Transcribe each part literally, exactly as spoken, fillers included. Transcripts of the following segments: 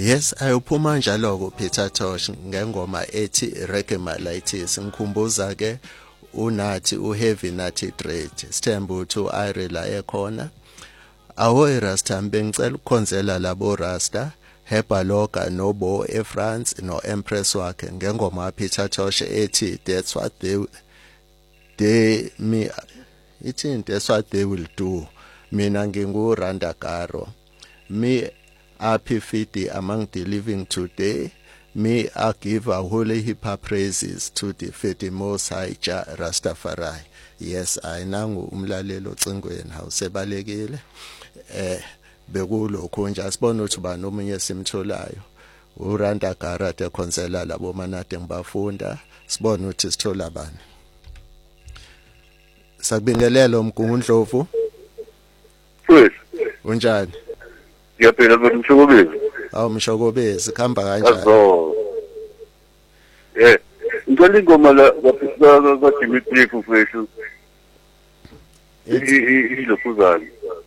Yes, ayophuma njalo ko Peter Tosh ngengoma ethi Reggae Malaitis ngikhumbuza ke unathi uHeavy Nathi Dread sithemba ukuthi uIrela ekhona awo Rasta bengicela ukukhonzela labo Rasta Heba Loga noBo eFrance no Empress wakhe ngengoma Peter Tosh ethi That's What They They Me Ithi That's What They Will Do. Mina ngingu Randa Garo. Me happy fifty among the living today. Me I give a holy hip hop praises to the fifty most high Jah Rastafari. Yes, I nangu umlalelo ocingweni hawusebalekile. Eh bekulokho nje asibona ukuthi ba nomunye simtholayo. uRanda Gara de Khonsela labo manade ngibafunda sibona ukuthi sithola bani. Sakubingelela uMgungundlovu. Futhi unjani? Ngiyaphila ngomshokobezi. Awu mshokobezi khamba kanjani? Azo. Eh, ngicela ingoma la kapisa ka Dimitri Fufeshu. Ilokuzana.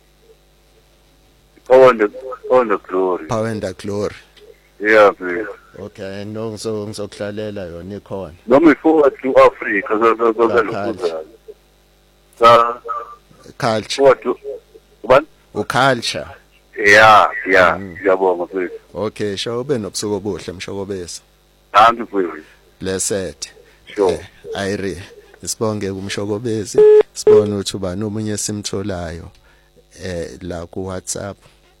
Power and Power and Glory. Power and Glory. Yeah, please. Okay, no ngizo ngizokuhlalela yona ikhona. Noma forward to Africa kazazazaza. Sa Culture. What to What? Uculture. Yeah, yeah, ngiyabonga please. Okay, sho ube nobusuku obuhle mshokobezi. Thank you for Blessed. Sure. Ayiri. Sibonge kumshokobezi. Sibone ukuthi uba nomunye simtholayo eh la ku WhatsApp.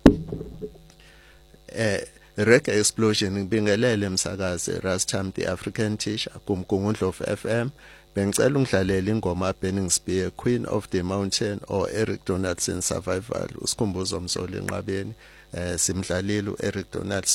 Eh Reggae Explosion ngibingelele emsakazi Rastam the African Teacher kumgungundlovu F M. Bengicela ungidlalele ingoma Burning Spear Queen of the Mountain or Eric Donaldson Survival usikhumbuzo msoli enqabeni eh simdlalile uEric Donaldson